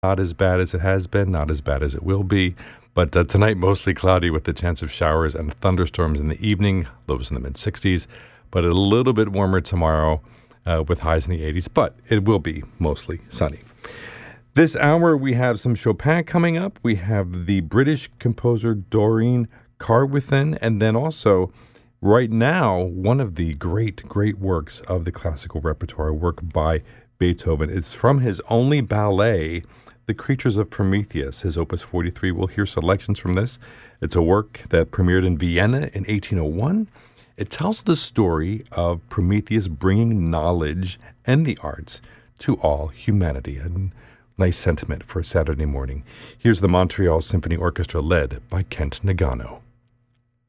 Not as bad as it has been, not as bad as it will be. But tonight, mostly cloudy with the chance of showers and thunderstorms in the evening, lows in the mid-60s. But a little bit warmer tomorrow with highs in the 80s. But it will be mostly sunny. This hour, we have some Chopin coming up. We have the British composer Doreen Carwithen. And then also, right now, one of the great works of the classical repertoire, work by Beethoven. It's from his only ballet, The Creatures of Prometheus, his Opus 43. We'll hear selections from this. It's a work that premiered in Vienna in 1801. It tells the story of Prometheus bringing knowledge and the arts to all humanity. A nice sentiment for a Saturday morning. Here's the Montreal Symphony Orchestra led by Kent Nagano.